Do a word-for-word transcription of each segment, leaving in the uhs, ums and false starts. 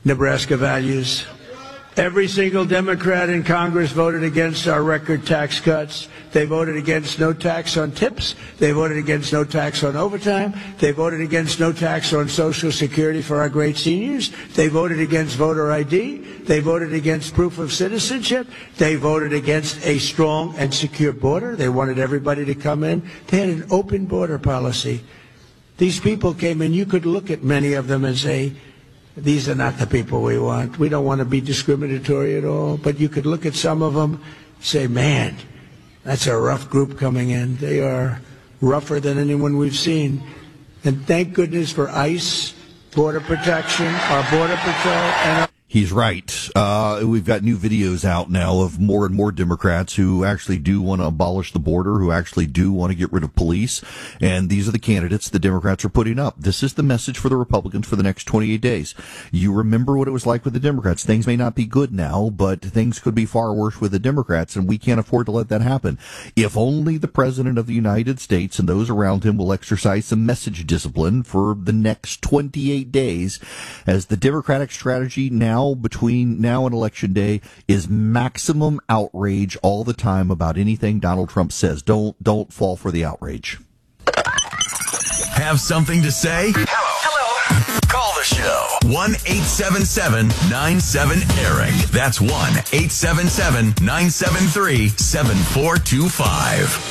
Nebraska values. Every single Democrat in Congress voted against our record tax cuts. They voted against no tax on tips. They voted against no tax on overtime. They voted against no tax on Social Security for our great seniors. They voted against voter I D. They voted against proof of citizenship. They voted against a strong and secure border. They wanted everybody to come in. They had an open border policy. These people came in. You could look at many of them and say, these are not the people we want. We don't want to be discriminatory at all. But you could look at some of them, say, man, that's a rough group coming in. They are rougher than anyone we've seen. And thank goodness for ICE, Border Protection, our Border Patrol, and our He's right. Uh, we've got new videos out now of more and more Democrats who actually do want to abolish the border, who actually do want to get rid of police. And these are the candidates the Democrats are putting up. This is the message for the Republicans for the next twenty-eight days. You remember what it was like with the Democrats. Things may not be good now, but things could be far worse with the Democrats, and we can't afford to let that happen. If only the President of the United States and those around him will exercise some message discipline for the next twenty-eight days, as the Democratic strategy now between now and Election Day is maximum outrage all the time about anything Donald Trump says. Don't don't fall for the outrage. Have something to say? Hello. Hello. Call the show. one eight seven seven nine seven Eric. That's one eight seven seven nine seven three seven four two five.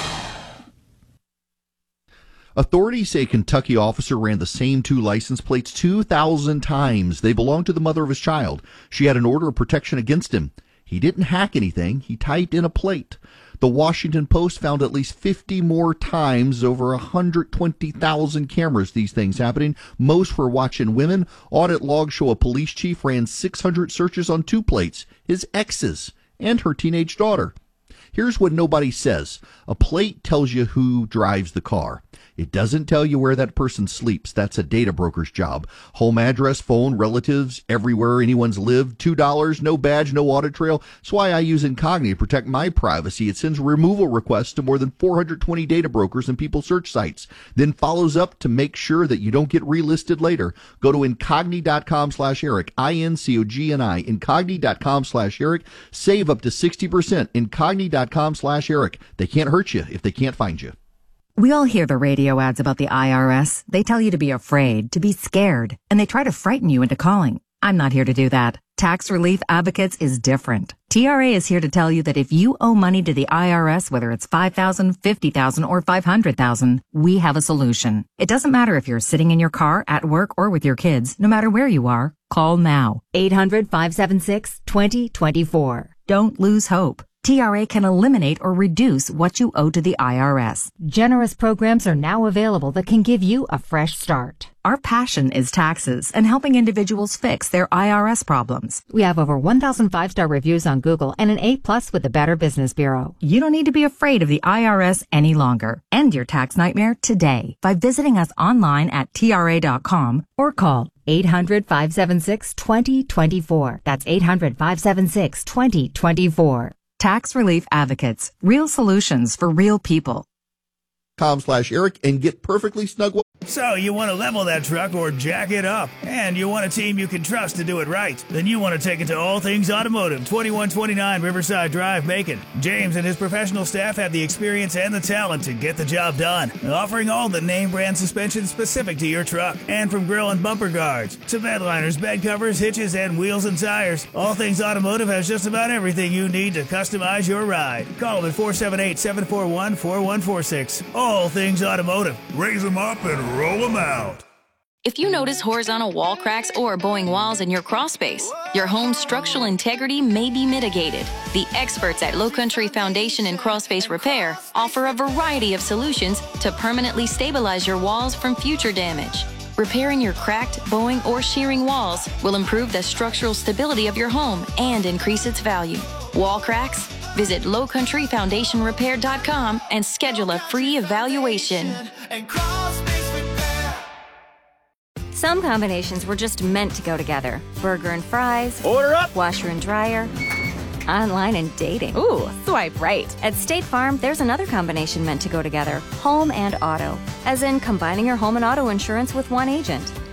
Authorities say a Kentucky officer ran the same two license plates two thousand times. They belonged to the mother of his child. She had an order of protection against him. He didn't hack anything. He typed in a plate. The Washington Post found at least fifty more times, over one hundred twenty thousand cameras, these things happening. Most were watching women. Audit logs show a police chief ran six hundred searches on two plates, his ex's and her teenage daughter. Here's what nobody says. A plate tells you who drives the car. It doesn't tell you where that person sleeps. That's a data broker's job. Home address, phone, relatives, everywhere anyone's lived. two dollars, no badge, no audit trail. That's why I use Incogni to protect my privacy. It sends removal requests to more than four hundred twenty data brokers and people search sites, then follows up to make sure that you don't get relisted later. Go to Incogni.com slash Eric, I N C O G N I, Incogni.com slash Eric. Save up to sixty percent. Incogni.com slash Eric. They can't hurt you if they can't find you. We all hear the radio ads about the I R S. They tell you to be afraid, to be scared, and they try to frighten you into calling. I'm not here to do that. Tax Relief Advocates is different. T R A is here to tell you that if you owe money to the I R S, whether it's five thousand dollars, fifty thousand dollars, or five hundred thousand dollars, we have a solution. It doesn't matter if you're sitting in your car, at work, or with your kids. No matter where you are, call now. eight hundred, five seven six, two zero two four. Don't lose hope. T R A can eliminate or reduce what you owe to the I R S. Generous programs are now available that can give you a fresh start. Our passion is taxes and helping individuals fix their I R S problems. We have over one thousand five-star reviews on Google and an A plus with the Better Business Bureau. You don't need to be afraid of the I R S any longer. End your tax nightmare today by visiting us online at T R A dot com or call eight hundred, five seven six, two zero two four. That's eight hundred, five seven six, two zero two four. Tax Relief Advocates. Real solutions for real people. Com slash Eric and get perfectly snug. So you want to level that truck or jack it up, and you want a team you can trust to do it right. Then you want to take it to All Things Automotive, twenty-one twenty-nine Riverside Drive, Macon. James and his professional staff have the experience and the talent to get the job done, offering all the name brand suspension specific to your truck. And from grill and bumper guards to bed liners, bed covers, hitches, and wheels and tires, All Things Automotive has just about everything you need to customize your ride. Call them at four seven eight, seven four one, four one four six. All Things Automotive. Raise them up and roll them out. If you notice horizontal wall cracks or bowing walls in your crawl space, your home's structural integrity may be mitigated. The experts at Low Country Foundation and Crawl Space Repair offer a variety of solutions to permanently stabilize your walls from future damage. Repairing your cracked, bowing, or shearing walls will improve the structural stability of your home and increase its value. Wall cracks? Visit low country foundation repair dot com and schedule a free evaluation. Some combinations were just meant to go together. Burger and fries. Order up! Washer and dryer. Online and dating. Ooh, swipe right. At State Farm, there's another combination meant to go together. Home and auto. As in combining your home and auto insurance with one agent.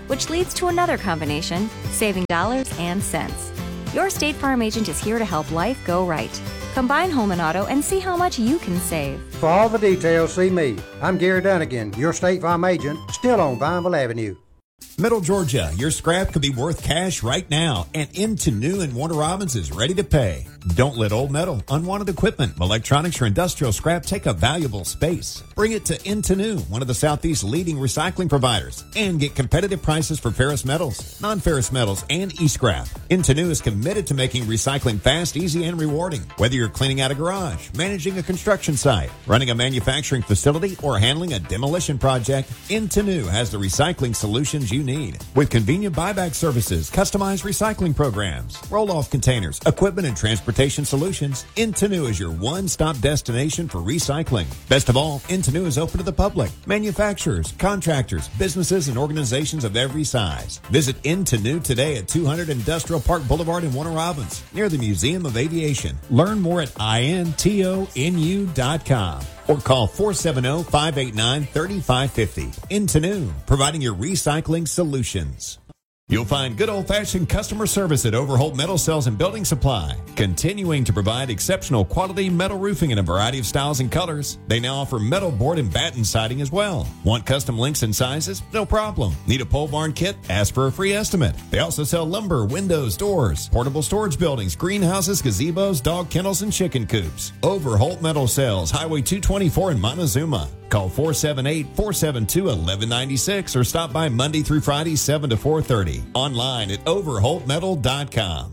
which leads to another combination, saving dollars and cents. Your State Farm agent is here to help life go right. Combine home and auto and see how much you can save. For all the details, see me. I'm Gary Dunnigan, your State Farm agent, still on Vineville Avenue. Middle Georgia, your scrap could be worth cash right now, and Into New in Warner Robins is ready to pay. Don't let old metal, unwanted equipment, electronics, or industrial scrap take up valuable space. Bring it to Into New, one of the Southeast's leading recycling providers, and get competitive prices for ferrous metals, non-ferrous metals, and e-scrap. Into New is committed to making recycling fast, easy, and rewarding. Whether you're cleaning out a garage, managing a construction site, running a manufacturing facility, or handling a demolition project, Into New has the recycling solutions you need. With convenient buyback services, customized recycling programs, roll-off containers, equipment, and transportation solutions, Into New is your one-stop destination for recycling. Best of all, Into New is open to the public, manufacturers, contractors, businesses, and organizations of every size. Visit Into New today at two hundred Industrial Park Boulevard in Warner Robins, near the Museum of Aviation. Learn more at intonu dot com. Or call four seven zero, five eight nine, three five five zero. Into New, providing your recycling solutions. You'll find good old-fashioned customer service at Overholt Metal Sales and Building Supply, continuing to provide exceptional quality metal roofing in a variety of styles and colors. They now offer metal board and batten siding as well. Want custom links and sizes? No problem. Need a pole barn kit? Ask for a free estimate. They also sell lumber, windows, doors, portable storage buildings, greenhouses, gazebos, dog kennels, and chicken coops. Overholt Metal Sales, Highway two twenty-four in Montezuma. Call four seven eight, four seven two, one one nine six or stop by Monday through Friday, seven to four thirty. Online at overholt metal dot com.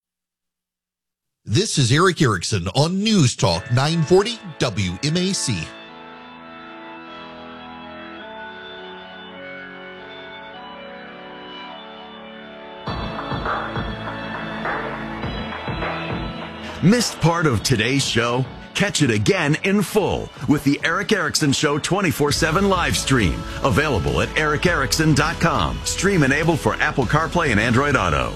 This is Eric Erickson on News Talk nine forty W M A C. Missed part of today's show? Catch it again in full with the Eric Erickson Show twenty-four seven live stream. Available at eric erickson dot com. Stream enabled for Apple CarPlay and Android Auto.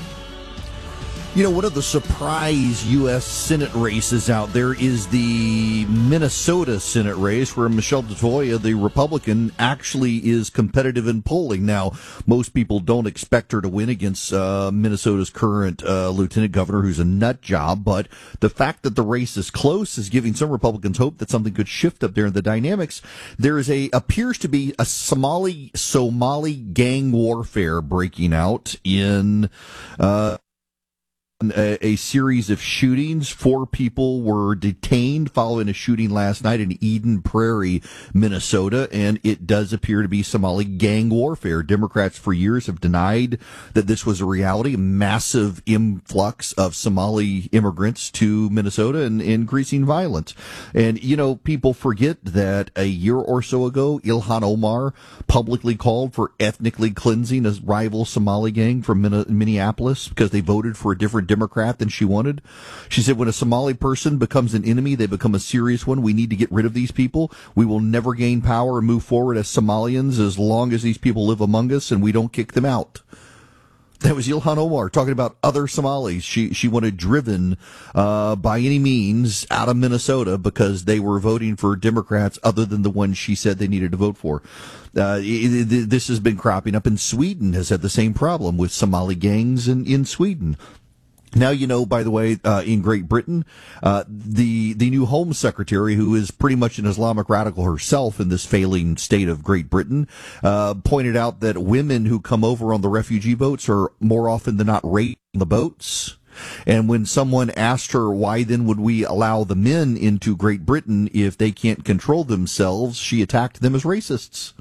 You know, one of the surprise U S Senate races out there is the Minnesota Senate race, where Michelle DeToya, the Republican, actually is competitive in polling. Now, most people don't expect her to win against uh, Minnesota's current uh, lieutenant governor, who's a nut job, but the fact that the race is close is giving some Republicans hope that something could shift up there in the dynamics. There is a appears to be a Somali Somali gang warfare breaking out in uh A, a series of shootings. Four people were detained following a shooting last night in Eden Prairie, Minnesota, and it does appear to be Somali gang warfare. Democrats for years have denied that this was a reality. A massive influx of Somali immigrants to Minnesota and increasing violence. And, you know, people forget that a year or so ago, Ilhan Omar publicly called for ethnically cleansing a rival Somali gang from Minneapolis because they voted for a different Democrat than she wanted. She said, when a Somali person becomes an enemy, they become a serious one. We need to get rid of these people. We will never gain power and move forward as Somalians as long as these people live among us and we don't kick them out. That was Ilhan Omar talking about other Somalis. She she wanted driven uh, by any means out of Minnesota because they were voting for Democrats other than the ones she said they needed to vote for. Uh, it, it, this has been cropping up in Sweden, has had the same problem with Somali gangs in, in Sweden. Now, you know, by the way, uh, in Great Britain, uh, the, the new Home Secretary, who is pretty much an Islamic radical herself in this failing state of Great Britain, uh, pointed out that women who come over on the refugee boats are more often than not raped on the boats. And when someone asked her, why then would we allow the men into Great Britain if they can't control themselves, she attacked them as racists.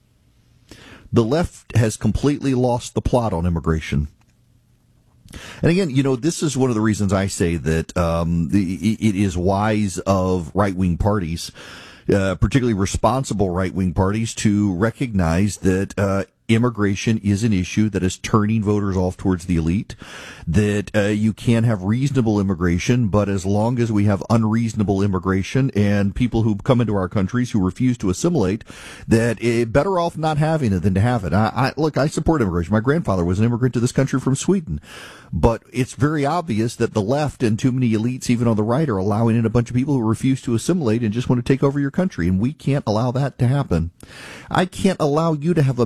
The left has completely lost the plot on immigration. And again, you know, this is one of the reasons I say that um, the, it is wise of right-wing parties, uh, particularly responsible right-wing parties, to recognize that uh, immigration is an issue that is turning voters off towards the elite, that uh, you can have reasonable immigration, but as long as we have unreasonable immigration and people who come into our countries who refuse to assimilate, that it, better off not having it than to have it. I, I, look, I support immigration. My grandfather was an immigrant to this country from Sweden. But it's very obvious that the left and too many elites, even on the right, are allowing in a bunch of people who refuse to assimilate and just want to take over your country. And we can't allow that to happen. I can't allow you to have a bad night's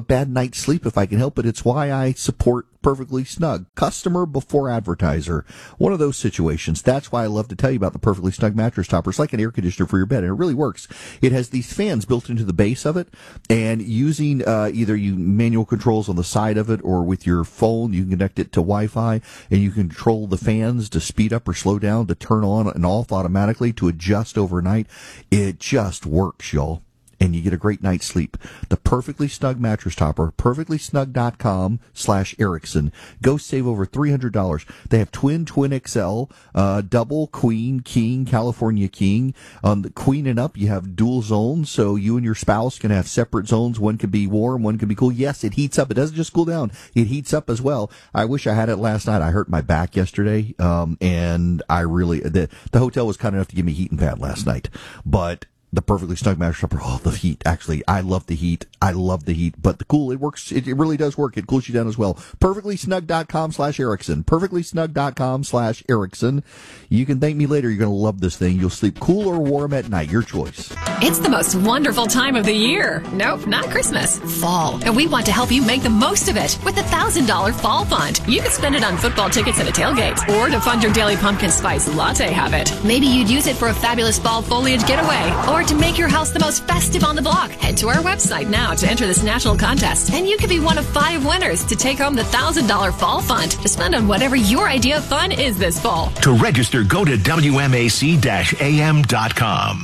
night's sleep if I can help it. It's why I support Perfectly Snug. Customer before advertiser. One of those situations. That's why I love to tell you about the Perfectly Snug mattress topper. It's like an air conditioner for your bed, and it really works. It has these fans built into the base of it, and using uh, either you manual controls on the side of it or with your phone, you can connect it to Wi-Fi, and you can control the fans to speed up or slow down, to turn on and off automatically, to adjust overnight. It just works, y'all. And you get a great night's sleep. The Perfectly Snug mattress topper, perfectly snug dot com slash Erickson. Go save over three hundred dollars. They have twin, twin X L, uh, double, queen, king, California king. On the queen and up, you have dual zones, so you and your spouse can have separate zones. One can be warm, one can be cool. Yes, it heats up. It doesn't just cool down. It heats up as well. I wish I had it last night. I hurt my back yesterday, um, and I really, the, the hotel was kind enough to give me a heating pad last night. But the Perfectly Snug mattress topper, oh, the heat. Actually, I love the heat. I love the heat. But the cool, it works. It, it really does work. It cools you down as well. perfectly snug dot com slash Erickson. perfectly snug dot com slash Erickson. You can thank me later. You're going to love this thing. You'll sleep cool or warm at night. Your choice. It's the most wonderful time of the year. Nope, not Christmas. Fall. And we want to help you make the most of it with the one thousand dollars Fall Fund. You could spend it on football tickets and a tailgate, or to fund your daily pumpkin spice latte habit. Maybe you'd use it for a fabulous fall foliage getaway, or to make your house the most festive on the block. Head to our website now to enter this national contest, and you could be one of five winners to take home the one thousand dollars Fall Fund to spend on whatever your idea of fun is this fall. To register, go to W M A C A M dot com.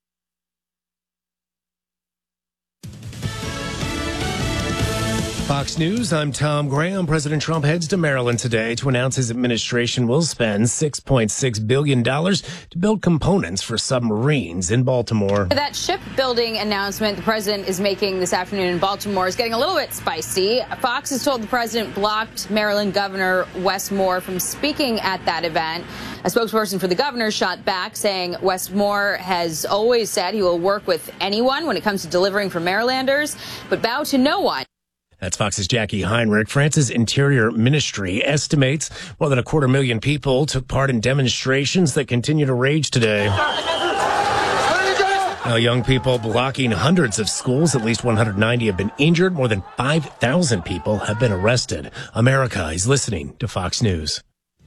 Fox News, I'm Tom Graham. President Trump heads to Maryland today to announce his administration will spend six point six billion dollars to build components for submarines in Baltimore. That shipbuilding announcement the president is making this afternoon in Baltimore is getting a little bit spicy. Fox has told the president blocked Maryland Governor Wes Moore from speaking at that event. A spokesperson for the governor shot back, saying Wes Moore has always said he will work with anyone when it comes to delivering for Marylanders, but bow to no one. That's Fox's Jackie Heinrich. France's Interior Ministry estimates more than a quarter million people took part in demonstrations that continue to rage today. Now, young people blocking hundreds of schools. At least one hundred ninety have been injured. More than five thousand people have been arrested. America is listening to Fox News.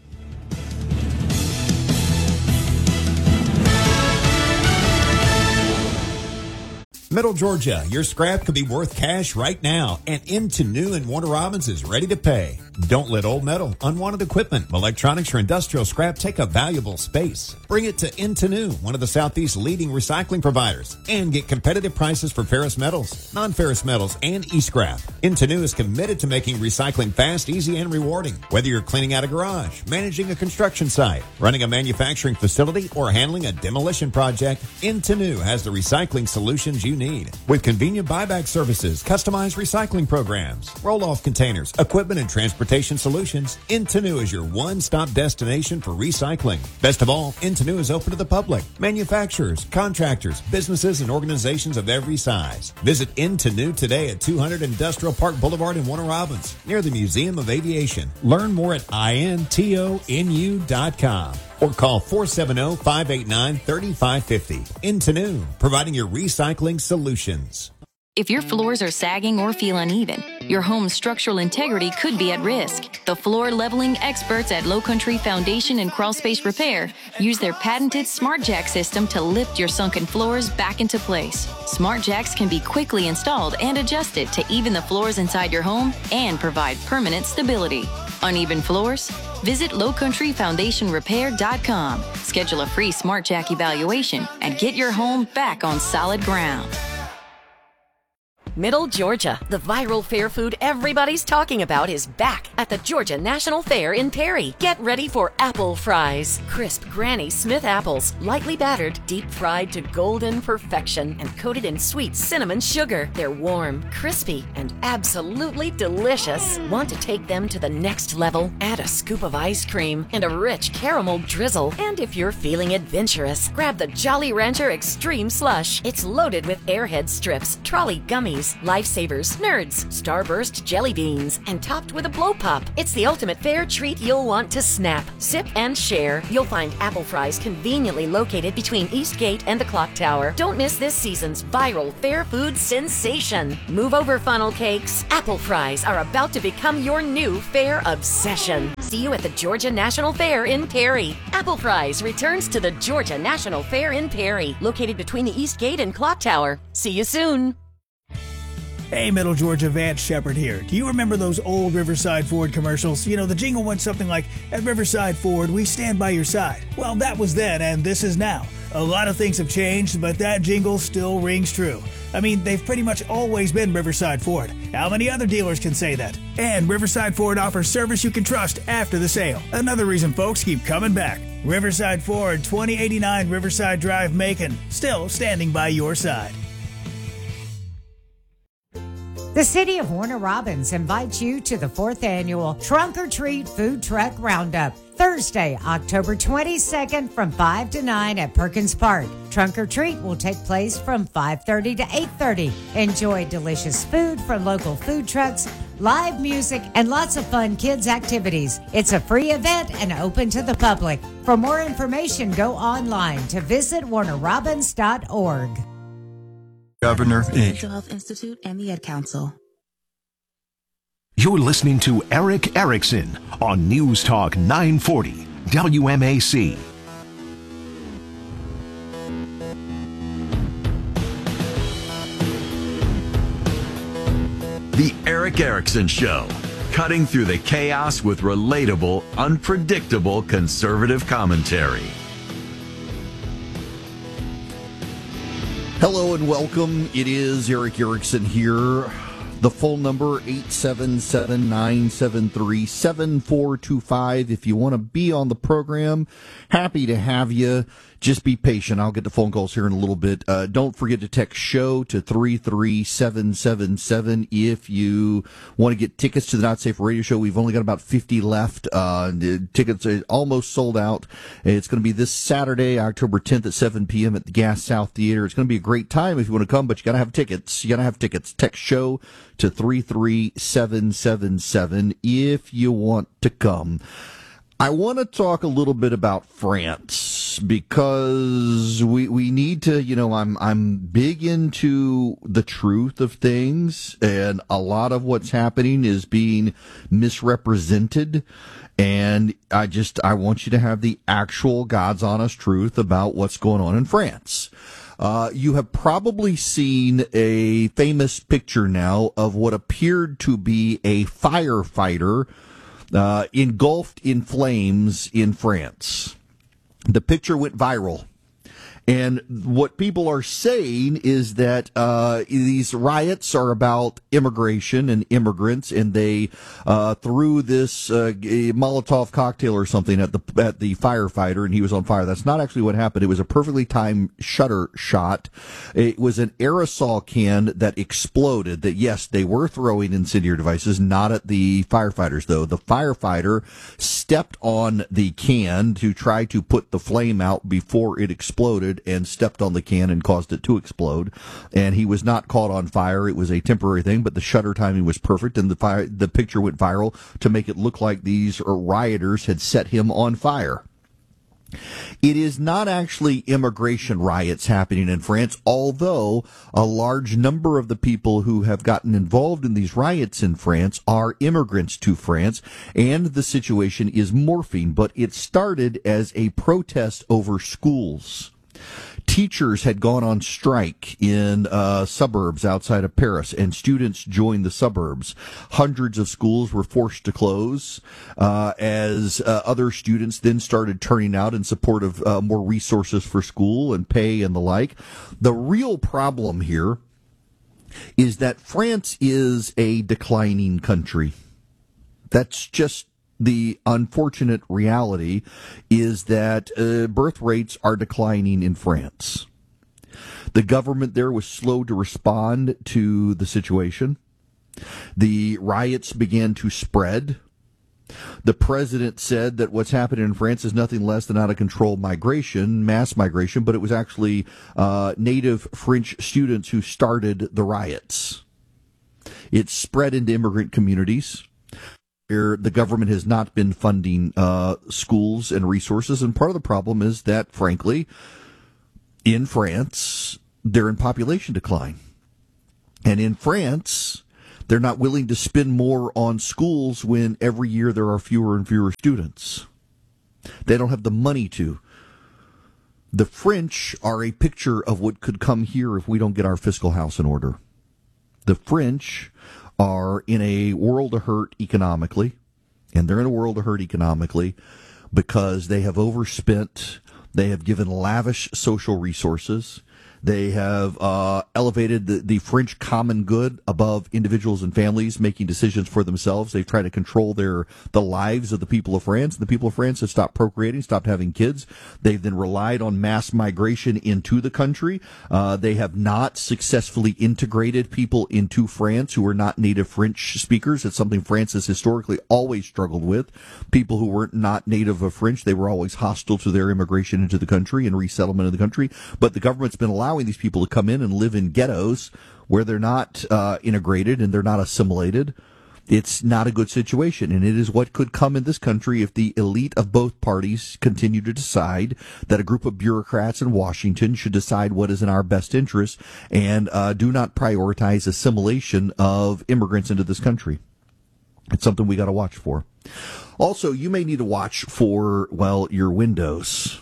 Middle Georgia, your scrap could be worth cash right now, and Into New and Warner Robins is ready to pay. Don't let old metal, unwanted equipment, electronics, or industrial scrap take up valuable space. Bring it to Into New, one of the Southeast's leading recycling providers, and get competitive prices for ferrous metals, non-ferrous metals, and e-scrap. Into New is committed to making recycling fast, easy, and rewarding. Whether you're cleaning out a garage, managing a construction site, running a manufacturing facility, or handling a demolition project, Into New has the recycling solutions you need. With convenient buyback services, customized recycling programs, roll-off containers, equipment, and transportation solutions, Into New is your one-stop destination for recycling. Best of all, Into New is open to the public, manufacturers, contractors, businesses, and organizations of every size. Visit Into New today at two hundred Industrial Park Boulevard in Warner Robins, near the Museum of Aviation. Learn more at intonu dot com. Or call four seven zero, five eight nine, three five five zero. Into New, providing your recycling solutions. If your floors are sagging or feel uneven, your home's structural integrity could be at risk. The floor leveling experts at Low Country Foundation and Crawl Space Repair use their patented SmartJack system to lift your sunken floors back into place. SmartJacks can be quickly installed and adjusted to even the floors inside your home and provide permanent stability. Uneven floors? Visit low country foundation repair dot com. Schedule a free SmartJack evaluation and get your home back on solid ground. Middle Georgia, the viral fair food everybody's talking about, is back at the Georgia National Fair in Perry. Get ready for apple fries. Crisp Granny Smith apples, lightly battered, deep fried to golden perfection, and coated in sweet cinnamon sugar. They're warm, crispy, and absolutely delicious. Want to take them to the next level? Add a scoop of ice cream and a rich caramel drizzle. And if you're feeling adventurous, grab the Jolly Rancher Extreme Slush. It's loaded with Airhead strips, trolley gummies, fries, Lifesavers, Nerds, Starburst jelly beans, and topped with a blow pop. It's the ultimate fair treat you'll want to snap, sip, and share. You'll find apple fries conveniently located between Eastgate and the Clock Tower. Don't miss this season's viral fair food sensation. Move over, funnel cakes. Apple fries are about to become your new fair obsession. See you at the Georgia National Fair in Perry. Apple Fries returns to the Georgia National Fair in Perry, located between the Eastgate and Clock Tower. See you soon. Hey, Middle Georgia, Vance Shepard here. Do you remember those old Riverside Ford commercials? You know, the jingle went something like, "At Riverside Ford, we stand by your side." Well, that was then, and this is now. A lot of things have changed, but that jingle still rings true. I mean, they've pretty much always been Riverside Ford. How many other dealers can say that? And Riverside Ford offers service you can trust after the sale. Another reason folks keep coming back. Riverside Ford, twenty eighty-nine Riverside Drive, Macon. Still standing by your side. The City of Warner Robins invites you to the fourth annual Trunk or Treat Food Truck Roundup, Thursday, October twenty-second from five to nine at Perkins Park. Trunk or Treat will take place from five thirty to eight thirty. Enjoy delicious food from local food trucks, live music, and lots of fun kids' activities. It's a free event and open to the public. For more information, go online to visit warner robins dot org. Governor Mental Health Institute and the Ed Council. You're listening to Eric Erickson on News Talk nine forty W M A C. The Eric Erickson Show, cutting through the chaos with relatable, unpredictable conservative commentary. Hello and welcome. It is Eric Erickson here. The phone number, eight seven seven, nine seven three, seven four two five. If you want to be on the program, happy to have you. Just be patient. I'll get the phone calls here in a little bit. Uh, don't forget to text SHOW to three three seven seven seven if you want to get tickets to the Not Safe Radio Show. We've only got about fifty left. Uh, the tickets are almost sold out. It's going to be this Saturday, October tenth at seven p.m. at the Gas South Theater. It's going to be a great time if you want to come, but you got to have tickets. You got to have tickets. Text SHOW to three three seven seven seven if you want to come. I want to talk a little bit about France because we we need to, you know, I'm I'm big into the truth of things, and a lot of what's happening is being misrepresented, and I just I want you to have the actual God's honest truth about what's going on in France. Uh, you have probably seen a famous picture now of what appeared to be a firefighter Uh, engulfed in flames in France. The picture went viral. And what people are saying is that uh, these riots are about immigration and immigrants, and they uh, threw this uh, Molotov cocktail or something at the at the firefighter, and he was on fire. That's not actually what happened. It was a perfectly timed shutter shot. It was an aerosol can that exploded. That yes, they were throwing incendiary devices, not at the firefighters though. The firefighter stepped on the can to try to put the flame out before it exploded, and stepped on the can and caused it to explode. And he was not caught on fire. It was a temporary thing, but the shutter timing was perfect, and the fire, the picture went viral to make it look like these rioters had set him on fire. It is not actually immigration riots happening in France, although a large number of the people who have gotten involved in these riots in France are immigrants to France, and the situation is morphing. But it started as a protest over schools. Teachers had gone on strike in uh, suburbs outside of Paris, and students joined the suburbs. Hundreds of schools were forced to close uh, as uh, other students then started turning out in support of uh, more resources for school and pay and the like. The real problem here is that France is a declining country. That's just the unfortunate reality, is that uh, birth rates are declining in France. The government there was slow to respond to the situation. The riots began to spread. The president said that what's happening in France is nothing less than out of control migration, mass migration, but it was actually uh, native French students who started the riots. It's spread into immigrant communities. Where the government has not been funding uh, schools and resources, and part of the problem is that, frankly, in France, they're in population decline. And in France, they're not willing to spend more on schools when every year there are fewer and fewer students. They don't have the money to. The French are a picture of what could come here if we don't get our fiscal house in order. The French are in a world of hurt economically, and they're in a world of hurt economically because they have overspent, they have given lavish social resources, they have uh, elevated the, the French common good above individuals and families making decisions for themselves. They've tried to control their the lives of the people of France. The people of France have stopped procreating, stopped having kids. They've then relied on mass migration into the country. Uh, they have not successfully integrated people into France who are not native French speakers. It's something France has historically always struggled with. People who weren't not native of French, they were always hostile to their immigration into the country and resettlement of the country. But the government's been allowing these people to come in and live in ghettos where they're not uh, integrated and they're not assimilated. It's not a good situation, and it is what could come in this country if the elite of both parties continue to decide that a group of bureaucrats in Washington should decide what is in our best interest and uh, do not prioritize assimilation of immigrants into this country. It's something we got to watch for. Also, you may need to watch for, well, your windows.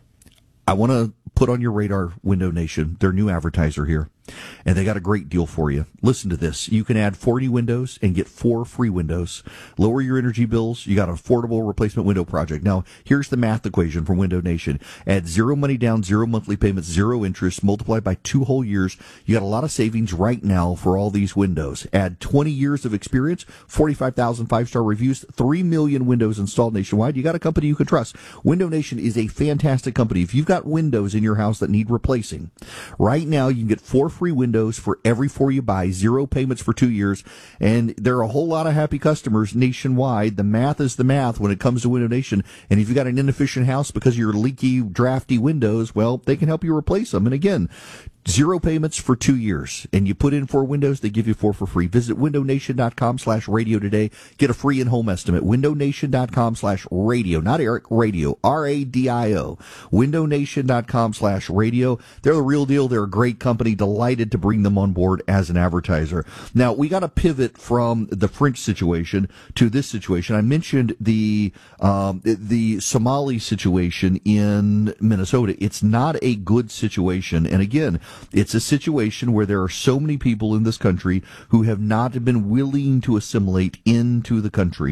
I want to put on your radar Window Nation, their new advertiser here, and they got a great deal for you. Listen to this. You can add four new windows and get four free windows. Lower your energy bills. You got an affordable replacement window project. Now, here's the math equation from Window Nation. Add zero money down, zero monthly payments, zero interest, multiplied by two whole years. You got a lot of savings right now for all these windows. Add twenty years of experience, forty-five thousand five-star reviews, three million windows installed nationwide. You got a company you can trust. Window Nation is a fantastic company. If you've got windows in your house that need replacing, right now you can get four free windows for every four you buy, zero payments for two years, and there are a whole lot of happy customers nationwide. The math is the math when it comes to Window Nation, and if you've got an inefficient house because of your leaky, drafty windows, well, they can help you replace them. And again, zero payments for two years, and you put in four windows, they give you four for free. Visit windownation.com slash radio today. Get a free in-home estimate. windownation.com slash radio, not Eric, radio, R A D I O. windownation.com slash radio. They're the real deal. They're a great company. Delighted to bring them on board as an advertiser. Now, we got to pivot from the French situation to this situation. I mentioned the um, the Somali situation in Minnesota. It's not a good situation, and again, it's a situation where there are so many people in this country who have not been willing to assimilate into the country.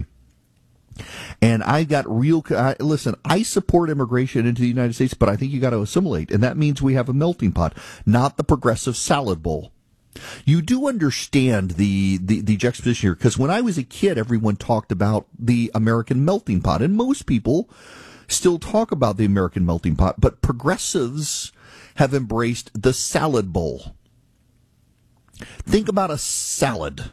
And I got real, uh, listen, I support immigration into the United States, but I think you got to assimilate. And that means we have a melting pot, not the progressive salad bowl. You do understand the, the, the juxtaposition here, because when I was a kid, everyone talked about the American melting pot. And most people still talk about the American melting pot, but progressives have embraced the salad bowl. Think about a salad.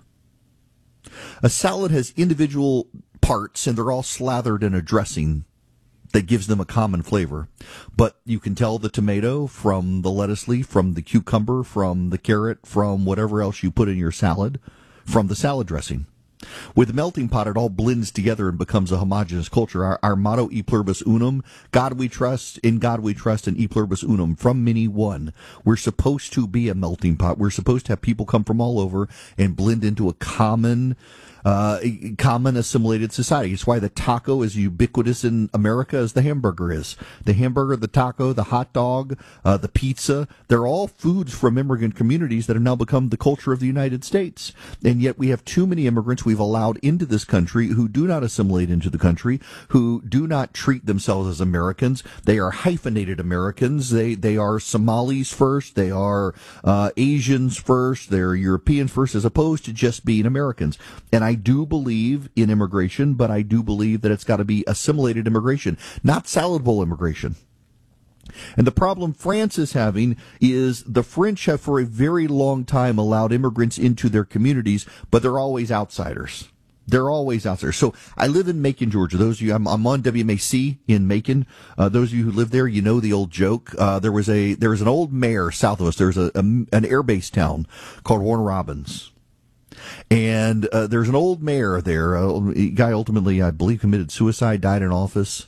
A salad has individual parts, and they're all slathered in a dressing that gives them a common flavor. But you can tell the tomato from the lettuce leaf, from the cucumber, from the carrot, from whatever else you put in your salad, from the salad dressing. With the melting pot, it all blends together and becomes a homogeneous culture. Our, our motto, E pluribus unum, God we trust, in God we trust, and E pluribus unum, from many one. We're supposed to be a melting pot. We're supposed to have people come from all over and blend into a common Uh, a common assimilated society. It's why the taco is ubiquitous in America as the hamburger is. The hamburger, the taco, the hot dog, uh, the pizza, they're all foods from immigrant communities that have now become the culture of the United States. And yet we have too many immigrants we've allowed into this country who do not assimilate into the country, who do not treat themselves as Americans. They are hyphenated Americans. They, they are Somalis first. They are uh, Asians first. They're Europeans first, as opposed to just being Americans. And I I do believe in immigration, but I do believe that it's got to be assimilated immigration, not salad bowl immigration. And the problem France is having is the French have for a very long time allowed immigrants into their communities, but they're always outsiders. They're always out there. So I live in Macon, Georgia. Those of you, I'm, I'm on W M A C in Macon. Uh, those of you who live there, you know the old joke. Uh, there was a there was an old mayor south of us. There was a, a an air base town called Warner Robins. And uh, there's an old mayor there, a guy ultimately, I believe, committed suicide, died in office.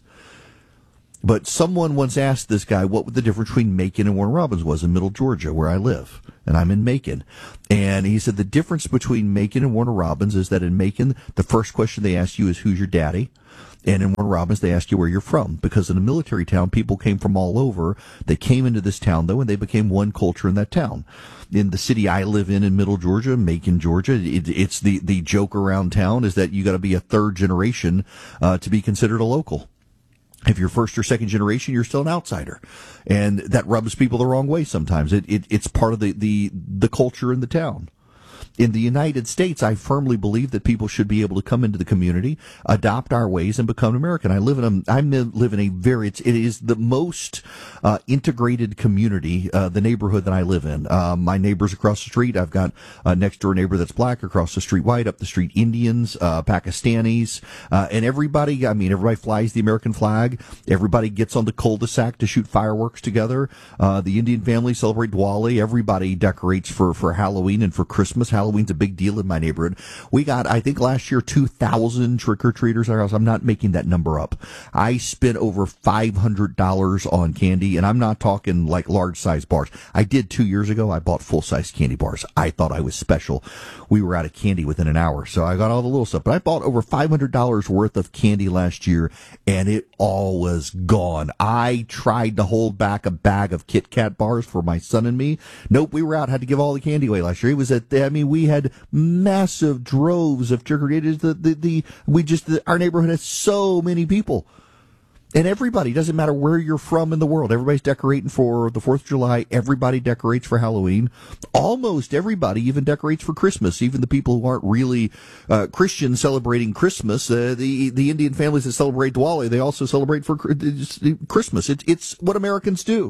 But someone once asked this guy what the difference between Macon and Warner Robins was in Middle Georgia, where I live. And I'm in Macon. And he said the difference between Macon and Warner Robins is that in Macon, the first question they ask you is, who's your daddy? And in Warner Robins, they ask you where you're from. Because in a military town, people came from all over. They came into this town, though, and they became one culture in that town. In the city I live in, in Middle Georgia, Macon, Georgia, it, it's the, the joke around town is that you got to be a third generation uh, to be considered a local. If you're first or second generation, you're still an outsider. And that rubs people the wrong way sometimes. It, it it's part of the, the, the culture in the town. In the United States, I firmly believe that people should be able to come into the community, adopt our ways, and become American. I live in a, I live in a very, it's, it is the most uh, integrated community, uh, the neighborhood that I live in. Uh, my neighbors across the street, I've got a next door neighbor that's black, across the street white, up the street Indians, uh, Pakistanis, uh, and everybody, I mean, everybody flies the American flag. Everybody gets on the cul-de-sac to shoot fireworks together. Uh, the Indian family celebrate Diwali. Everybody decorates for, for Halloween and for Christmas. Halloween's a big deal in my neighborhood. We got, I think last year, two thousand trick-or-treaters in our house. I'm not making that number up. I spent over five hundred dollars on candy, and I'm not talking like large-size bars. I did two years ago. I bought full-size candy bars. I thought I was special. We were out of candy within an hour, so I got all the little stuff. But I bought over five hundred dollars worth of candy last year, and it all was gone. I tried to hold back a bag of Kit Kat bars for my son and me. Nope, we were out, had to give all the candy away last year. It was at, I mean, we had massive droves of trick-or-treaters. The, the, the, we just, the, our neighborhood has so many people. And everybody, doesn't matter where you're from in the world, everybody's decorating for the fourth of July. Everybody decorates for Halloween. Almost everybody even decorates for Christmas. Even the people who aren't really uh, Christians celebrating Christmas, uh, the the Indian families that celebrate Diwali, they also celebrate for Christmas. It's, it's what Americans do.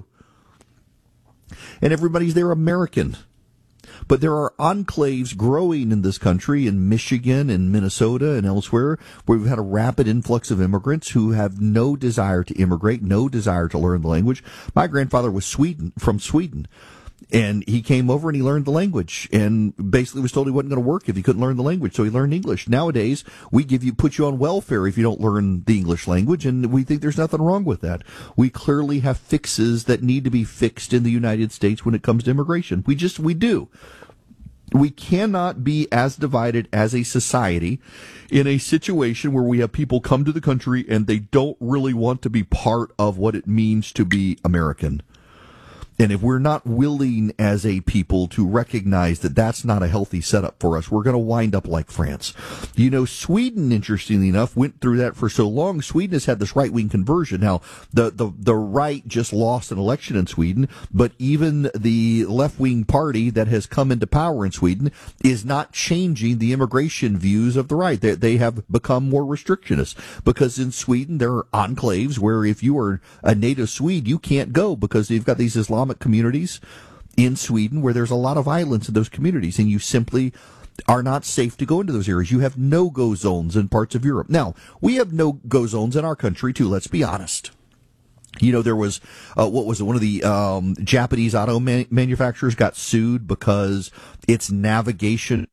And everybody's there American. But there are enclaves growing in this country, in Michigan and Minnesota and elsewhere, where we've had a rapid influx of immigrants who have no desire to immigrate, no desire to learn the language. My grandfather was Sweden, from Sweden, and he came over and he learned the language, and basically was told he wasn't going to work if he couldn't learn the language, so he learned English. Nowadays, we give you, put you on welfare if you don't learn the English language, and we think there's nothing wrong with that. We clearly have fixes that need to be fixed in the United States when it comes to immigration. We just, we do. We cannot be as divided as a society in a situation where we have people come to the country and they don't really want to be part of what it means to be American. And if we're not willing as a people to recognize that that's not a healthy setup for us, we're going to wind up like France. You know, Sweden, interestingly enough, went through that for so long. Sweden has had this right-wing conversion. Now, the, the, the right just lost an election in Sweden, but even the left-wing party that has come into power in Sweden is not changing the immigration views of the right. They, they have become more restrictionist because in Sweden there are enclaves where if you are a native Swede, you can't go because you've got these Islamic communities in Sweden where there's a lot of violence in those communities, and you simply are not safe to go into those areas. You have no-go zones in parts of Europe. Now, we have no-go zones in our country, too, let's be honest. You know, there was, uh, what was it, one of the um, Japanese auto man- manufacturers got sued because its navigation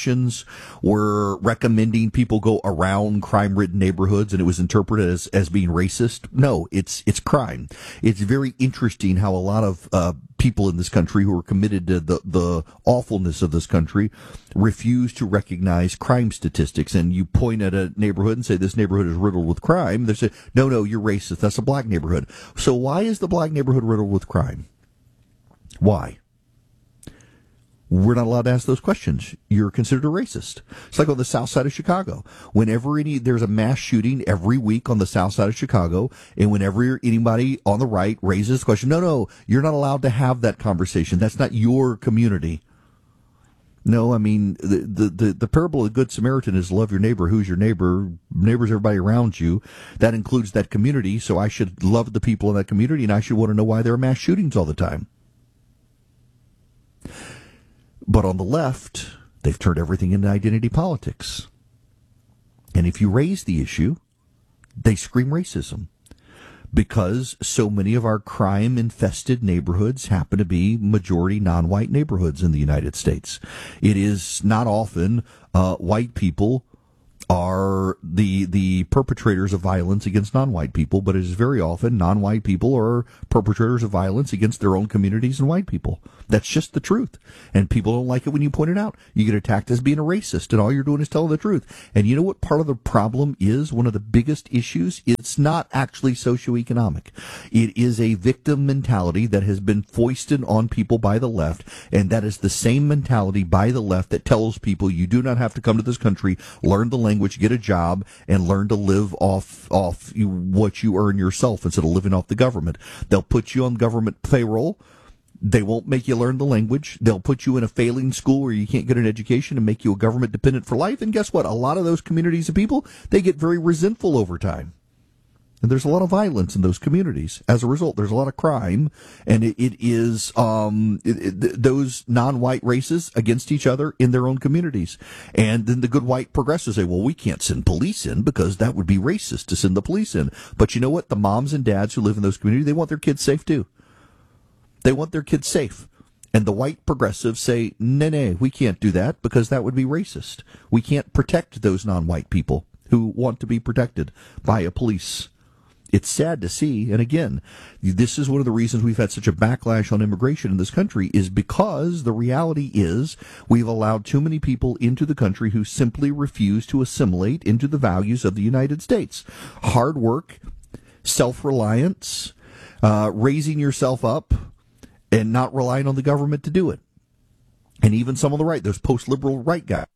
were recommending people go around crime-ridden neighborhoods, and it was interpreted as, as being racist. No, it's it's crime. It's very interesting how a lot of uh, people in this country who are committed to the, the awfulness of this country refuse to recognize crime statistics. And you point at a neighborhood and say, this neighborhood is riddled with crime. They say, no, no, you're racist. That's a black neighborhood. So why is the black neighborhood riddled with crime? Why? We're not allowed to ask those questions. You're considered a racist. It's like on the south side of Chicago. Whenever any, there's a mass shooting every week on the south side of Chicago, and whenever anybody on the right raises the question, no, no, you're not allowed to have that conversation. That's not your community. No, I mean, the, the, the, the parable of the Good Samaritan is love your neighbor. Who's your neighbor? Neighbor's everybody around you. That includes that community, so I should love the people in that community, and I should want to know why there are mass shootings all the time. But on the left, they've turned everything into identity politics. And if you raise the issue, they scream racism. because so many of our crime-infested neighborhoods happen to be majority non-white neighborhoods in the United States. It is not often uh, white people are the the perpetrators of violence against non-white people, but it is very often non-white people are perpetrators of violence against their own communities and white people. That's just the truth. And people don't like it when you point it out. You get attacked as being a racist, and all you're doing is telling the truth. And you know what part of the problem is? One of the biggest issues? It's not actually socioeconomic. It is a victim mentality that has been foisted on people by the left, and that is the same mentality by the left that tells people you do not have to come to this country, learn the language, get a job, and learn to live off off you, what you earn yourself instead of living off the government. They'll put you on government payroll. They won't make you learn the language. They'll put you in a failing school where you can't get an education and make you a government dependent for life. And guess what? A lot of those communities of people, they get very resentful over time. And there's a lot of violence in those communities. As a result, there's a lot of crime, and it, it is um, it, it, those non-white races against each other in their own communities. And then the good white progressives say, well, we can't send police in because that would be racist to send the police in. But you know what? The moms and dads who live in those communities, they want their kids safe too. They want their kids safe. And the white progressives say, no, no, we can't do that because that would be racist. We can't protect those non-white people who want to be protected by a police. It's sad to see, and again, this is one of the reasons we've had such a backlash on immigration in this country, is because the reality is we've allowed too many people into the country who simply refuse to assimilate into the values of the United States. Hard work, self-reliance, uh, raising yourself up, and not relying on the government to do it. And even some on the right, those post-liberal right guys,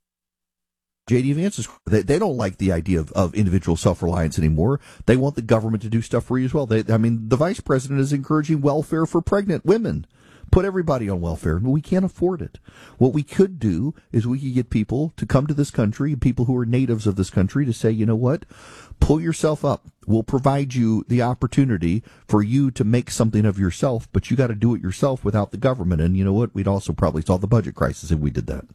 J D Vance's, they, they don't like the idea of, of individual self-reliance anymore. They want the government to do stuff for you as well. They, I mean, the vice president is encouraging welfare for pregnant women. Put everybody on welfare. We can't afford it. What we could do is we could get people to come to this country, people who are natives of this country, to say, you know what, pull yourself up. We'll provide you the opportunity for you to make something of yourself, but you got to do it yourself without the government. And you know what? We'd also probably solve the budget crisis if we did that.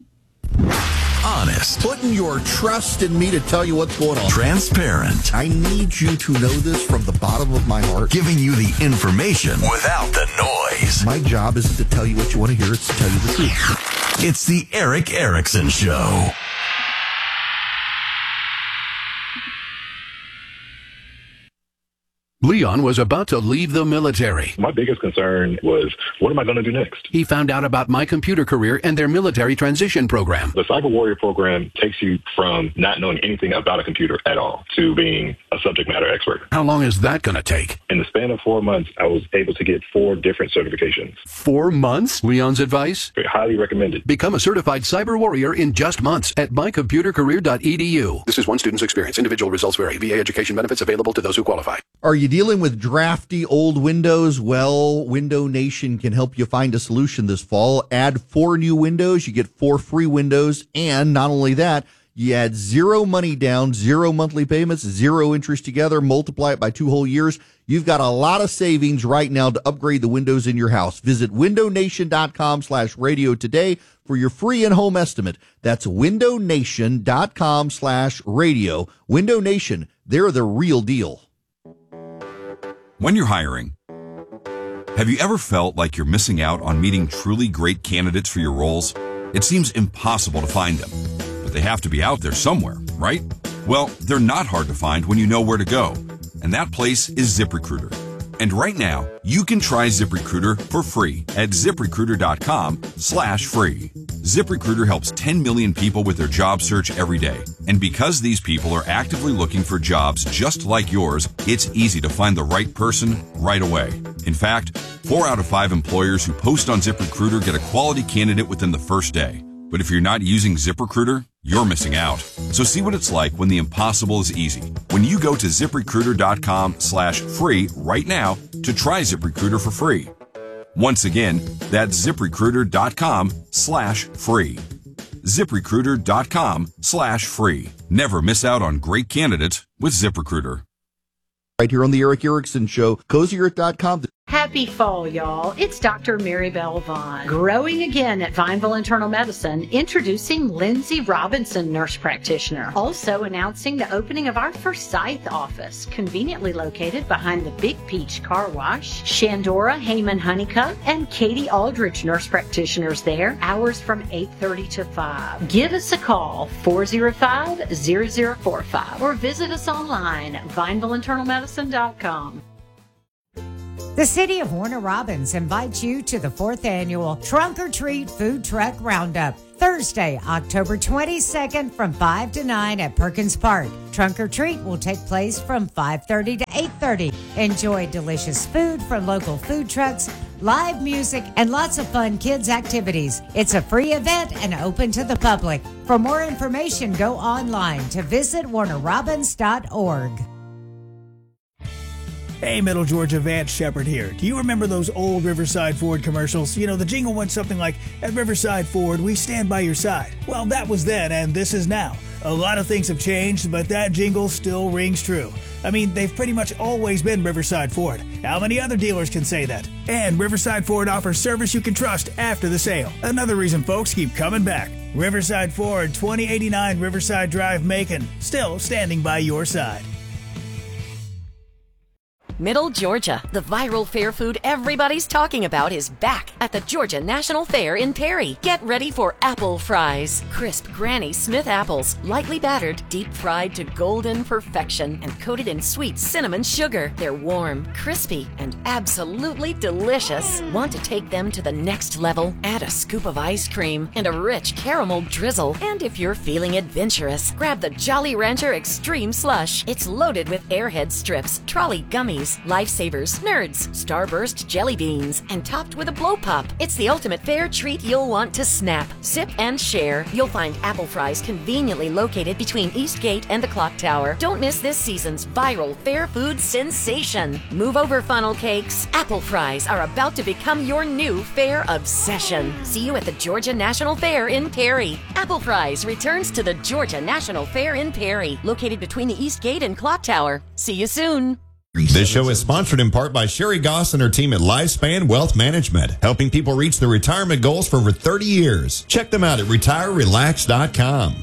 Honest. Putting your trust in me to tell you what's going on. Transparent. I need you to know this from the bottom of my heart. Giving you the information without the noise. My job isn't to tell you what you want to hear, it's to tell you the truth. It's the Erick Erickson Show. Leon was about to leave the military. My biggest concern was, what am I going to do next? He found out about My Computer Career and their military transition program. The Cyber Warrior program takes you from not knowing anything about a computer at all to being a subject matter expert. How long is that going to take? In the span of four months, I was able to get four different certifications. Four months? Leon's advice? Highly recommended. Become a certified cyber warrior in just months at my computer career dot e d u. This is one student's experience. Individual results vary. V A education benefits available to those who qualify. Are you dealing with drafty old windows? Well, Window Nation can help you find a solution this fall. Add four new windows, you get four free windows, and not only that, you add zero money down, zero monthly payments, zero interest together, multiply it by two whole years. You've got a lot of savings right now to upgrade the windows in your house. Visit window nation dot com slash radio today for your free in-home estimate. That's window nation dot com slash radio. Window Nation, they're the real deal. When you're hiring, have you ever felt like you're missing out on meeting truly great candidates for your roles? It seems impossible to find them, but they have to be out there somewhere, right? Well, they're not hard to find when you know where to go, and that place is ZipRecruiter. And right now, you can try ZipRecruiter for free at ZipRecruiter dot com slash free. ZipRecruiter helps ten million people with their job search every day. And because these people are actively looking for jobs just like yours, it's easy to find the right person right away. In fact, four out of five employers who post on ZipRecruiter get a quality candidate within the first day. But if you're not using ZipRecruiter, you're missing out. So see what it's like when the impossible is easy. When you go to ZipRecruiter dot com slash free right now to try ZipRecruiter for free. Once again, that's ZipRecruiter dot com slash free. ZipRecruiter dot com slash free. Never miss out on great candidates with ZipRecruiter. Right here on the Erick Erickson Show, cozy earth dot com. Happy fall, y'all. It's Doctor Maribel Vaughn. Growing again at Vineville Internal Medicine, introducing Lindsay Robinson, nurse practitioner. Also announcing the opening of our Forsyth office, conveniently located behind the Big Peach Car Wash. Shandora Heyman Honeycutt and Katie Aldridge, nurse practitioners there. Hours from eight thirty to five. Give us a call, four oh five, zero zero four five, or visit us online, vineville internal medicine dot com. The City of Warner Robins invites you to the fourth annual Trunk or Treat Food Truck Roundup, Thursday, October twenty-second from five to nine at Perkins Park. Trunk or Treat will take place from five thirty to eight thirty. Enjoy delicious food from local food trucks, live music, and lots of fun kids' activities. It's a free event and open to the public. For more information, go online to visit warner robins dot org. Hey, Middle Georgia, Vance Shepard here. Do you remember those old Riverside Ford commercials? You know, the jingle went something like, "At Riverside Ford, we stand by your side." Well, that was then, and this is now. A lot of things have changed, but that jingle still rings true. I mean, they've pretty much always been Riverside Ford. How many other dealers can say that? And Riverside Ford offers service you can trust after the sale. Another reason folks keep coming back. Riverside Ford, twenty eighty-nine Riverside Drive, Macon. Still standing by your side. Middle Georgia, the viral fair food everybody's talking about is back at the Georgia National Fair in Perry. Get ready for apple fries. Crisp Granny Smith apples, lightly battered, deep fried to golden perfection, and coated in sweet cinnamon sugar. They're warm, crispy, and absolutely delicious. Want to take them to the next level? Add a scoop of ice cream and a rich caramel drizzle. And if you're feeling adventurous, grab the Jolly Rancher Extreme Slush. It's loaded with Airhead strips, trolley gummies, Lifesavers, Nerds, Starburst jelly beans, and topped with a blow pop. It's the ultimate fair treat you'll want to snap, sip, and share. You'll find apple fries conveniently located between Eastgate and the Clock Tower. Don't miss this season's viral fair food sensation. Move over, funnel cakes. Apple fries are about to become your new fair obsession. See you at the Georgia National Fair in Perry. Apple fries returns to the Georgia National Fair in Perry, located between the Eastgate and Clock Tower. See you soon. This show is sponsored in part by Sherry Goss and her team at Lifespan Wealth Management, helping people reach their retirement goals for over thirty years. Check them out at retire relax dot com.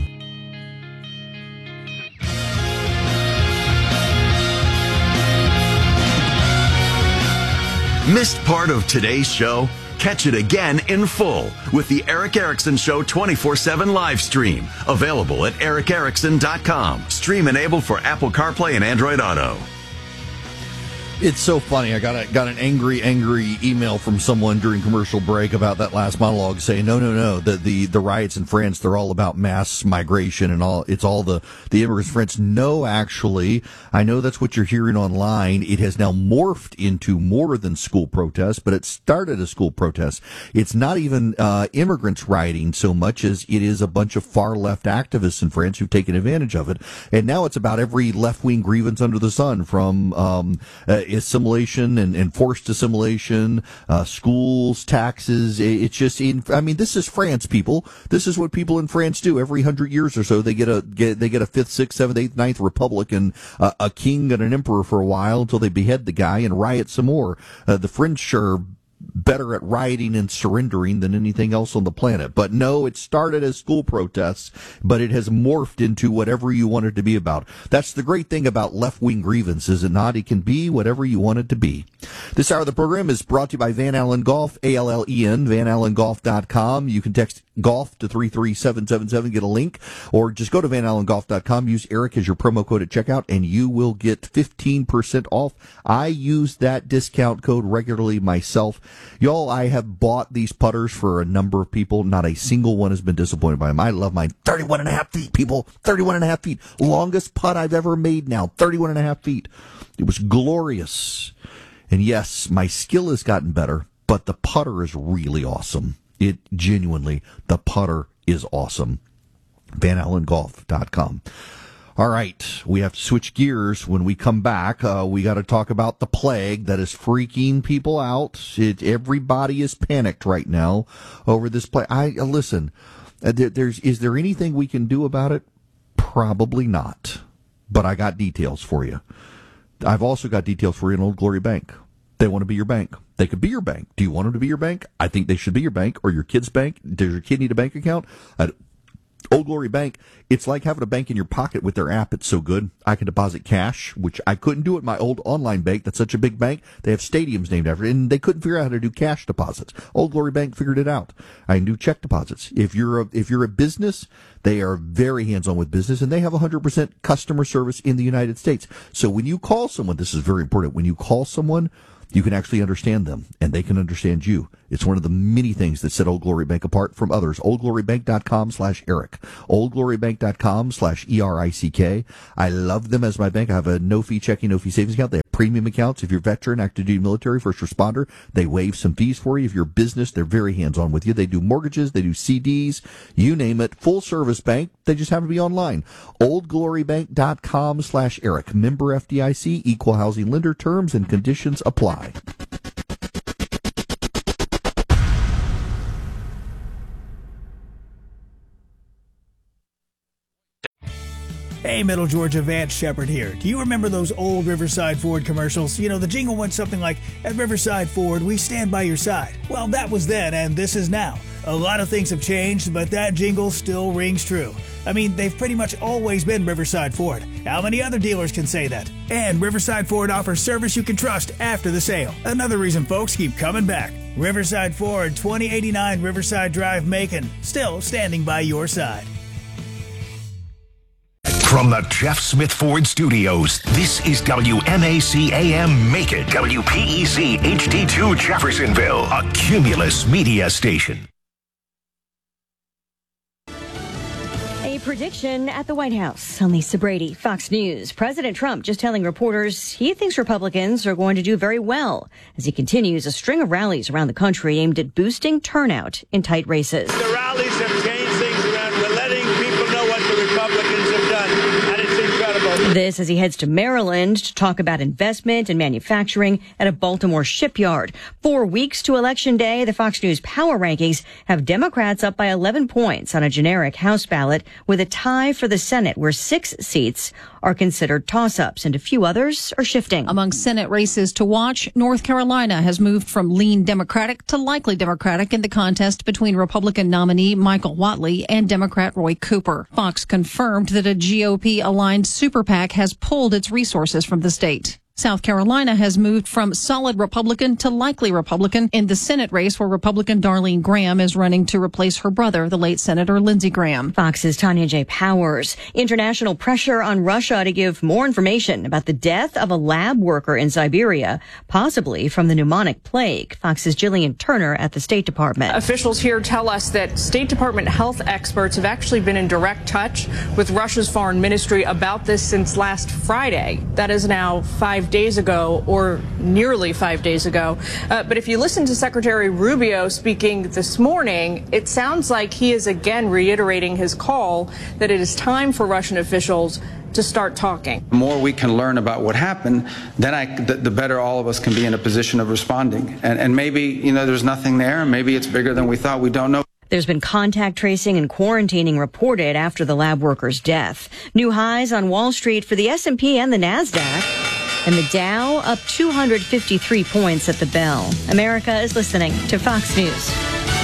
Missed part of today's show? Catch it again in full with the Eric Erickson Show twenty-four seven live stream. Available at eric erickson dot com. Stream enabled for Apple CarPlay and Android Auto. It's so funny. I got a, got an angry, angry email from someone during commercial break about that last monologue saying, no, no, no, the, the, the riots in France, they're all about mass migration and all, it's all the, the immigrants in France. No, actually, I know that's what you're hearing online. It has now morphed into more than school protests, but it started as school protests. It's not even, uh, immigrants rioting so much as it is a bunch of far left activists in France who've taken advantage of it. And now it's about every left wing grievance under the sun from, um, uh, assimilation and, and forced assimilation, uh, schools, taxes. It's just, in, I mean, this is France, people. This is what people in France do every hundred years or so. They get a get they get a fifth, sixth, seventh, eighth, ninth republic and uh, a king and an emperor for a while until they behead the guy and riot some more. Uh, the French are better at rioting and surrendering than anything else on the planet. But no, it started as school protests, but it has morphed into whatever you want it to be about. That's the great thing about left-wing grievance, is it not? It can be whatever you want it to be. This hour of the program is brought to you by Van Allen Golf, A L L E N, van allen golf dot com. You can text golf to three three seven seven seven, get a link, or just go to van allen golf dot com, use Eric as your promo code at checkout, and you will get fifteen percent off. I use that discount code regularly myself. Y'all, I have bought these putters for a number of people. Not a single one has been disappointed by them. I love mine. thirty-one and a half feet, people. thirty-one and a half feet. Longest putt I've ever made now. thirty-one and a half feet. It was glorious. And yes, my skill has gotten better, but the putter is really awesome. It genuinely, the putter is awesome. van allen golf dot com. All right, we have to switch gears. When we come back, uh, we got to talk about the plague that is freaking people out. It, everybody is panicked right now over this plague. I uh, listen. Uh, there, there's is there anything we can do about it? Probably not. But I got details for you. I've also got details for you in Old Glory Bank. They want to be your bank. They could be your bank. Do you want them to be your bank? I think they should be your bank or your kid's bank. Does your kid need a bank account? At Old Glory Bank, it's like having a bank in your pocket with their app. It's so good. I can deposit cash, which I couldn't do at my old online bank. That's such a big bank. They have stadiums named after it, and they couldn't figure out how to do cash deposits. Old Glory Bank figured it out. I can do check deposits. If you're a, if you're a business, they are very hands-on with business, and they have one hundred percent customer service in the United States. So when you call someone, this is very important. When you call someone, you can actually understand them, and they can understand you. It's one of the many things that set Old Glory Bank apart from others. oldglorybank.com slash Eric. oldglorybank.com slash E R I C K. I love them as my bank. I have a no-fee checking, no-fee savings account. They have premium accounts. If you're veteran, active duty military, first responder, they waive some fees for you. If you're a business, they're very hands-on with you. They do mortgages. They do C Ds. You name it. Full-service bank. They just have to be online. oldglorybank.com slash Eric. Member F D I C. Equal housing lender. Terms and conditions apply. Hey, Middle Georgia, Vance Shepard here. Do you remember those old Riverside Ford commercials? You know, the jingle went something like, "At Riverside Ford, we stand by your side." Well, that was then, and this is now. A lot of things have changed, but that jingle still rings true. I mean, they've pretty much always been Riverside Ford. How many other dealers can say that? And Riverside Ford offers service you can trust after the sale. Another reason folks keep coming back. Riverside Ford, twenty eighty-nine Riverside Drive, Macon. Still standing by your side. From the Jeff Smith Ford Studios, this is W M A C A M Macon, W P E C H D two Jeffersonville, a Cumulus media station. A prediction at the White House. I'm Lisa Brady, Fox News. President Trump just telling reporters he thinks Republicans are going to do very well as he continues a string of rallies around the country aimed at boosting turnout in tight races. The rallies have changed things around. We're letting people know what the Republicans have done, and it's incredible. This as he heads to Maryland to talk about investment and manufacturing at a Baltimore shipyard. Four weeks to Election Day, the Fox News Power Rankings have Democrats up by eleven points on a generic House ballot, with a tie for the Senate, where six seats are considered toss-ups and a few others are shifting. Among Senate races to watch, North Carolina has moved from lean Democratic to likely Democratic in the contest between Republican nominee Michael Whatley and Democrat Roy Cooper. Fox confirmed that a G O P-aligned super PAC has pulled its resources from the state. South Carolina has moved from solid Republican to likely Republican in the Senate race, where Republican Darlene Graham is running to replace her brother, the late Senator Lindsey Graham. Fox's Tanya J. Powers. International pressure on Russia to give more information about the death of a lab worker in Siberia, possibly from the pneumonic plague. Fox's Jillian Turner at the State Department. Officials here tell us that State Department health experts have actually been in direct touch with Russia's foreign ministry about this since last Friday. That is now five days ago, or nearly five days ago. Uh, but if you listen to Secretary Rubio speaking this morning, it sounds like he is again reiterating his call that it is time for Russian officials to start talking. The more we can learn about what happened, then I, the, the better all of us can be in a position of responding. And, and maybe, you know, there's nothing there. Maybe it's bigger than we thought. We don't know. There's been contact tracing and quarantining reported after the lab worker's death. New highs on Wall Street for the S and P and the NASDAQ. And the Dow up two hundred fifty-three points at the bell. America is listening to Fox News.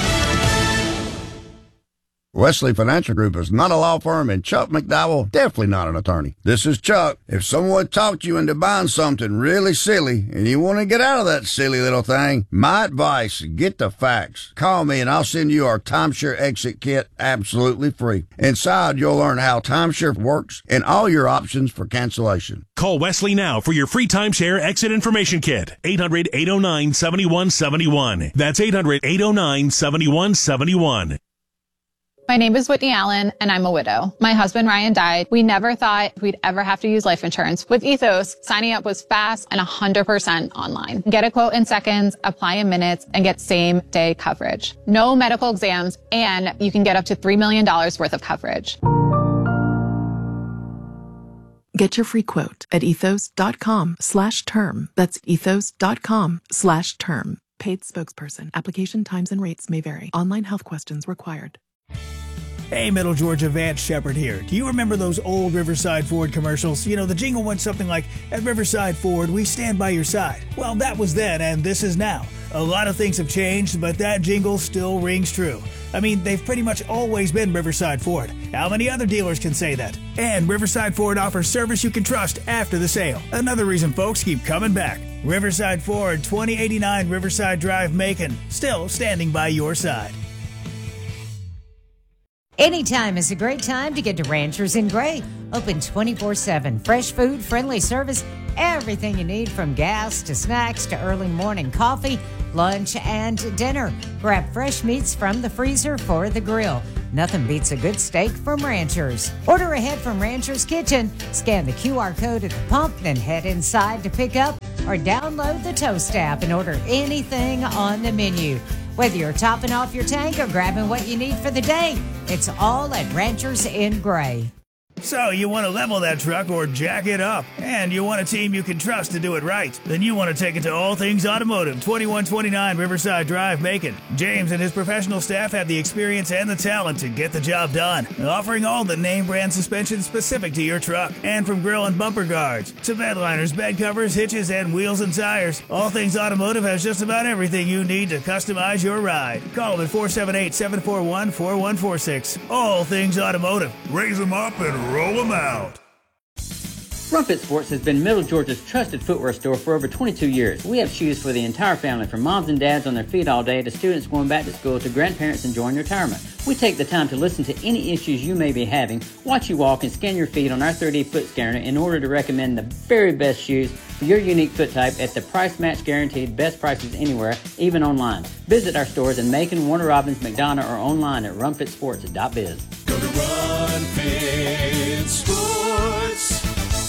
Wesley Financial Group is not a law firm, and Chuck McDowell definitely not an attorney. This is Chuck. If someone talked you into buying something really silly and you want to get out of that silly little thing, my advice, get the facts. Call me and I'll send you our timeshare exit kit absolutely free. Inside, you'll learn how timeshare works and all your options for cancellation. Call Wesley now for your free timeshare exit information kit. eight hundred, eight oh nine, seven one seven one. That's eight hundred, eight oh nine, seven one seven one. My name is Whitney Allen, and I'm a widow. My husband, Ryan, died. We never thought we'd ever have to use life insurance. With Ethos, signing up was fast and one hundred percent online. Get a quote in seconds, apply in minutes, and get same-day coverage. No medical exams, and you can get up to three million dollars worth of coverage. Get your free quote at ethos.com slash term. That's ethos.com slash term. Paid spokesperson. Application times and rates may vary. Online health questions required. Hey, Middle Georgia, Vance Shepard here. Do you remember those old Riverside Ford commercials? You know, the jingle went something like, "At Riverside Ford, we stand by your side." Well, that was then, and this is now. A lot of things have changed, but that jingle still rings true. I mean, they've pretty much always been Riverside Ford. How many other dealers can say that? And Riverside Ford offers service you can trust after the sale. Another reason folks keep coming back. Riverside Ford, twenty eighty-nine Riverside Drive, Macon. Still standing by your side. Anytime is a great time to get to Ranchers in Gray. Open twenty-four seven. Fresh food, friendly service, everything you need from gas to snacks to early morning coffee, lunch, and dinner. Grab fresh meats from the freezer for the grill. Nothing beats a good steak from Ranchers. Order ahead from Ranchers Kitchen. Scan the Q R code at the pump, then head inside to pick up or download the Toast app and order anything on the menu. Whether you're topping off your tank or grabbing what you need for the day, it's all at Ranchers in Gray. So you want to level that truck or jack it up, and you want a team you can trust to do it right. Then you want to take it to All Things Automotive, twenty-one twenty-nine Riverside Drive, Macon. James and his professional staff have the experience and the talent to get the job done, offering all the name brand suspension specific to your truck. And from grill and bumper guards to bed liners, bed covers, hitches, and wheels and tires, All Things Automotive has just about everything you need to customize your ride. Call them at four seven eight, seven four one, four one four six. All Things Automotive. Raise them up and roll them out. Rumpet Sports has been Middle Georgia's trusted footwear store for over twenty-two years. We have shoes for the entire family, from moms and dads on their feet all day to students going back to school to grandparents enjoying retirement. We take the time to listen to any issues you may be having, watch you walk, and scan your feet on our thirty D foot scanner in order to recommend the very best shoes for your unique foot type at the price match guaranteed best prices anywhere, even online. Visit our stores in Macon, Warner Robins, McDonough, or online at rumpet sports dot biz. Go to Rumpet Sports.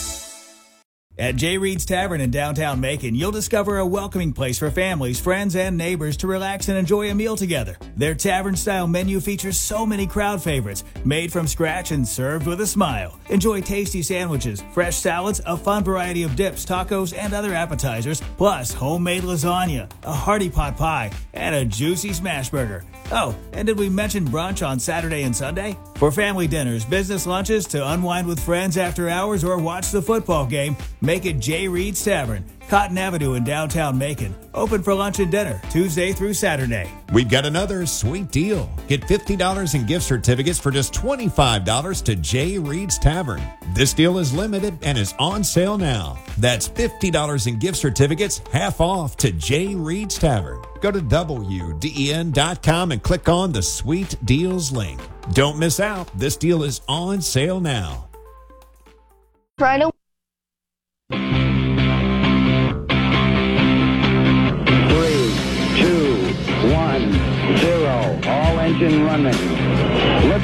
At J. Reed's Tavern in downtown Macon, you'll discover a welcoming place for families, friends, and neighbors to relax and enjoy a meal together. Their tavern-style menu features so many crowd favorites, made from scratch and served with a smile. Enjoy tasty sandwiches, fresh salads, a fun variety of dips, tacos, and other appetizers, plus homemade lasagna, a hearty pot pie, and a juicy smash burger. Oh, and did we mention brunch on Saturday and Sunday? For family dinners, business lunches, to unwind with friends after hours, or watch the football game, make it J. Reed's Tavern, Cotton Avenue in downtown Macon. Open for lunch and dinner, Tuesday through Saturday. We've got another sweet deal. Get fifty dollars in gift certificates for just twenty-five dollars to J. Reed's Tavern. This deal is limited and is on sale now. That's fifty dollars in gift certificates, half off, to J. Reed's Tavern. Go to W D E N dot com and click on the Sweet Deals link. Don't miss out. This deal is on sale now. Right away. Three, two, one, zero. All engine running.